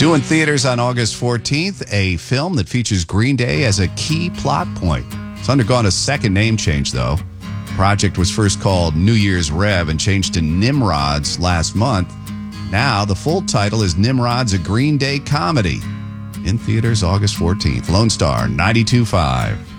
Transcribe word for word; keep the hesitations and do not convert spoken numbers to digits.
Doing theaters on August fourteenth, a film that features Green Day as a key plot point. It's undergone a second name change, though. The project was first called New Year's Rev and changed to Nimrods last month. Now, the full title is Nimrods, a Green Day comedy. In theaters August fourteenth. Lone Star ninety-two point five.